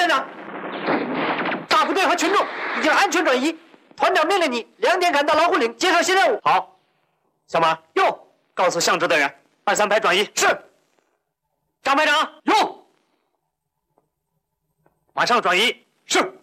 连长，大部队和群众已经安全转移，团长命令你2点赶到老虎岭接受新任务。 好，小马， 用。 告诉向指队员，2、3排转移。 是。 张排长， 用。 马上转移。 是。